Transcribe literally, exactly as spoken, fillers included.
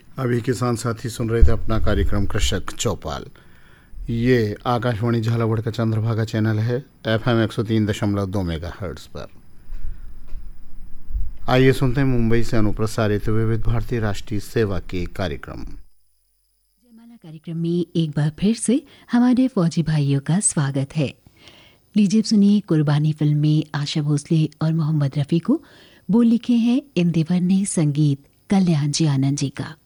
अभी किसान साथी सुन रहे थे अपना कार्यक्रम कृषक चौपाल। ये आकाशवाणी झालावाड़ का चंद्रभागा चैनल है, एफ एम एक सौ तीन दशमलव दो मेगा हर्ट्ज पर। आइए सुनते हैं मुंबई से अनुप्रसारित विविध भारती राष्ट्रीय सेवा के कार्यक्रम। जयमाला कार्यक्रम में एक बार फिर से हमारे फौजी भाइयों का स्वागत है। लीजिए सुनिए कुर्बानी फिल्म में आशा भोसले और मोहम्मद रफ़ी को बोल लिखे हैं इंदिवर ने, संगीत कल्याण जी आनंद जी का।